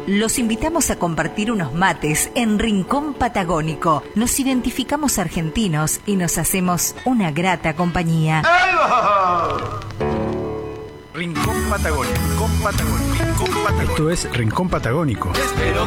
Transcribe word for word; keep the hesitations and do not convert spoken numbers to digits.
Los invitamos a compartir unos mates en Rincón Patagónico. Nos identificamos argentinos y nos hacemos una grata compañía. Rincón Patagónico, Rincón Patagónico, Rincón Patagónico. Esto es Rincón Patagónico.